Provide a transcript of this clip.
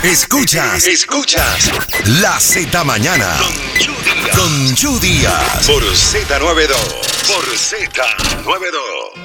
Escuchas La Z Mañana con Chu Díaz por Z92.